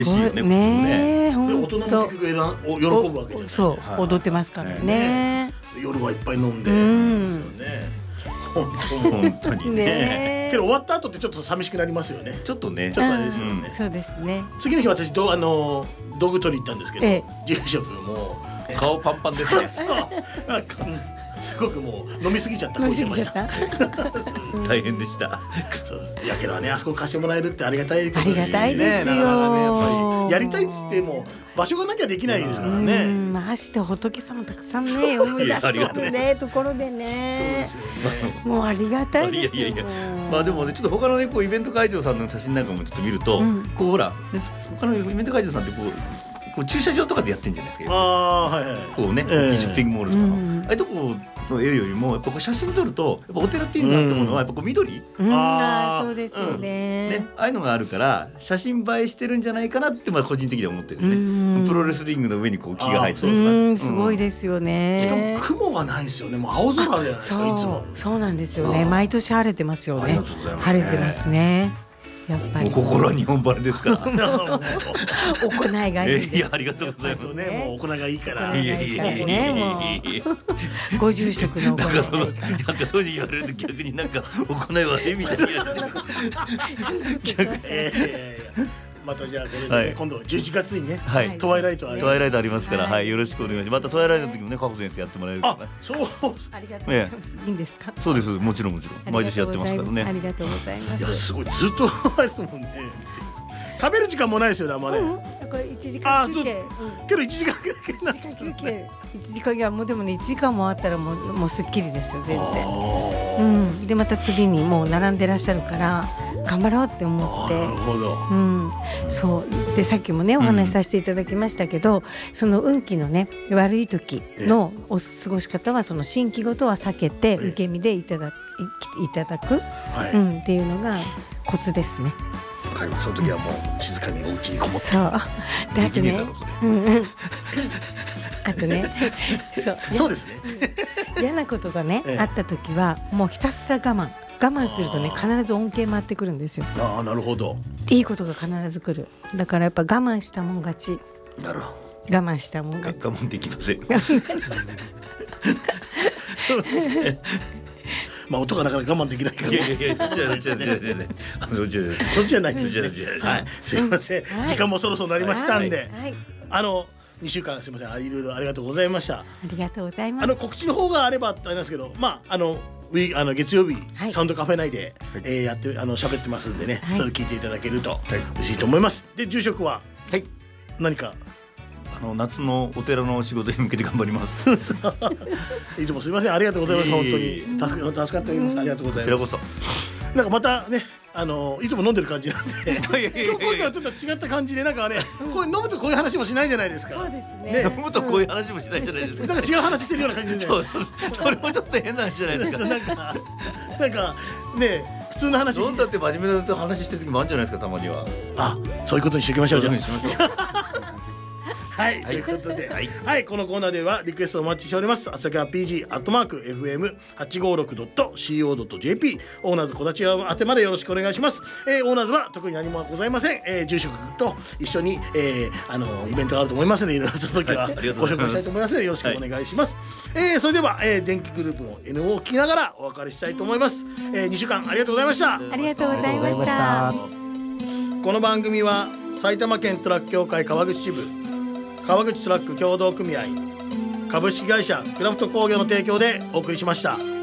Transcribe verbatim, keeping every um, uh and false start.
嬉しいよね。 ねえ、 で大人も結局選んお喜ぶわけじゃないですか。 そう、踊ってますからね。 夜はいっぱい飲んで、 うんですよね。本当もう本当にね。 ねけど終わった後ってちょっと寂しくなりますよね。 ちょっとね。 ちょっとあれですよね。 うんそうですね。 次の日私どあの道具取り行ったんですけど、 ええ住職も顔パンパンですね。 そうなんかすごくもう飲みすぎちゃった飲顔してましみ過ぎちゃた。 った。 大変でした。 そういやけどね、あそこ貸してもらえるってありがたいことですよね。 ありがたいですよなかなかね、やっぱりやりたいっつっても場所がなきゃできないですからうね。 ん、まして仏様たくさんね、思い出すありがとうねところでそうねで。すよね。 もうありがたいですよ。 いやいやいやまあでもね、ちょっと他のねこうイベント会場さんの写真なんかもちょっと見ると、 うんこうほら、ね、他のイベント会場さんってこうこう駐車場とかでやってんじゃないですか。 ああはいはい。 こうね、 ええショッピングモールとかの、 うんああいうとこの絵よりもやっぱこう写真撮るとやっぱお寺っていうなってものはやっぱこう緑、 うん、 あーあーそうですよね。 ね、ああいうのがあるから写真映えしてるんじゃないかなってまあ個人的には思ってるんですうんね。プロレスリングの上にこう木が入ってあるうん、すごいですよね。 しかも雲がないんですよね。もう青空じゃないですかいつも。 そう、そうなんですよね。 あー毎年晴れてますよありねがとうございます。 晴れてますね。やっぱりもう心は日本晴れですから。 行いがいいです。 えいやありがとうございます。 とね、もう行いがいいから。 いいやいやいやいやいやいや。 ご住職の行いなんかそのがいいから。 なんかそういうふうに言われると逆になんか行い悪いみたいな。 ええまたじゃあこれでね、 はい今度じゅういちがつにね、 はい。 トワイライトありトワイライトありますから、 はいはい、よろしくお願いします。またトワイライトの時もね、加穂先生やってもらえるからあね。 そうありがとうございます。いいんですか。 そうです、もちろんもちろん、毎年やってますからあね。 りがとうございまいやす。 すごいずっとあれですもんね。食べる時間もないですよねあんまね。 うん、だから一時間休憩。うんけどいちじかんだけなん一です時間休憩。一時間いやもうでもね一時間もあったらもうもうすっきりですよ全然。 あうん。でまた次にもう並んでらっしゃるから頑張ろうって思あって。 なるほど。 うん、そうでさっきもねお話しさせていただきましたけど、その運気のね悪い時のお過ごし方はその新規事は避けて受け身でいただいいただく、 はい。 うん、っていうのがコツですね。 わかります。その時はもう静かにお家にこもって。 そうであとねできねえだろ、それ。 うんうん、あとねそうそうですね。 嫌なことがね、 ええあった時はもうひたすら我慢我慢するとね必ず恩恵回ってくるんですよ。 ああなるほど。 いいことが必ず来る。だからやっぱ我慢したもん勝ち。 なるほ我慢したもん勝ち。 我慢できません。 ど。まあ音がなかなか我慢できないから。 いやいやいや、そっちじゃない、そっちじゃない、あそっちじゃない。 そっちじゃないですね。 そっちじゃないはい。すいません。 はい時間もそろそろなりましたんで、 はい、 あのにしゅうかんすみません。あいろいろありがとうございました。 ありがとうございます。 あの告知の方があればってありますけど、まああのウィあの月曜日、 はい、 サウンドカフェ内で、はい、えー、やってあの喋ってますんでね、 はい、 それ聞いていただけると嬉しいと思います。で住職ははい何かあの夏のお寺の仕事に向けて頑張ります。 いつもすみませんありがとうございます。本当に助か助かっております。ありがとうございます。 こちらこそ。なんかまたね。あのいつも飲んでる感じなんで今いやいやいやいや日今回はちょっと違った感じでなんかねこう飲むとこういう話もしないじゃないですか。 そうですね。 ね飲むとこういう話もしないじゃないですか。 なんか違う話してるような感じでね。 そうそうそれもちょっと変な話じゃないですか。 なんかなんかね普通の話飲んだって真面目な話してる時もあるんじゃないですかたまには。 あそういうことにしておきましょうじゃあ。 しましょう。 はい、はい、ということで、はい、はい、このコーナーではリクエストをお待ちしております。あつ先は ピージー アットマーク エフエムはちごろく ドット シーオー ドット ジェーピー オーナーズ小立宛てまでよろしくお願いします。えー、オーナーズは特に何もございません。えー、住職と一緒に、えー、あのイベントがあると思いますのでいろいろと時は、はい、ご紹介したいと思いますのでよろしくお願いします。はい、えー、それでは、えー、電気グループの エヌオー を聞きながらお別れしたいと思います。えー、にしゅうかんありがとうございました。 ありがとうございました。 この番組は埼玉県トラック協会川口支部川口トラック協同組合株式会社クラフト工業の提供でお送りしました。